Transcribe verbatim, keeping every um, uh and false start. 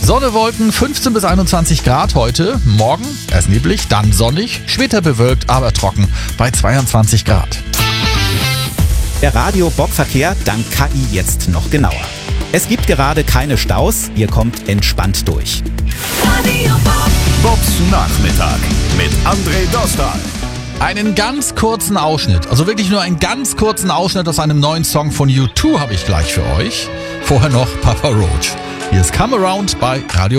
Sonne, Wolken, fünfzehn bis einundzwanzig Grad heute. Morgen erst neblig, dann sonnig, später bewölkt, aber trocken bei zweiundzwanzig Grad. Der Radio-Bob-Verkehr dank K I jetzt noch genauer. Es gibt gerade keine Staus, ihr kommt entspannt durch. Radio Bob. Bobs Nachmittag mit André Dostal. Einen ganz kurzen Ausschnitt, also wirklich nur einen ganz kurzen Ausschnitt aus einem neuen Song von U zwei habe ich gleich für euch. Vorher noch Papa Roach. Hier ist Come Around bei Radio